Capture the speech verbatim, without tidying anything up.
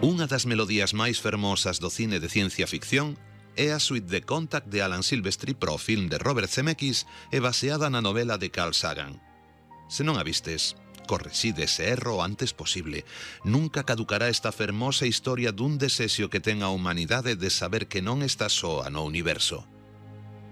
Unha das melodías máis fermosas do cine de ciencia ficción é a suite de Contact de Alan Silvestri para o film de Robert Zemeckis e baseada na novela de Carl Sagan. Se non a vistes, correside ese erro o antes posible. Nunca caducará esta fermosa historia dun desexo que ten a humanidade de saber que non está soa no universo.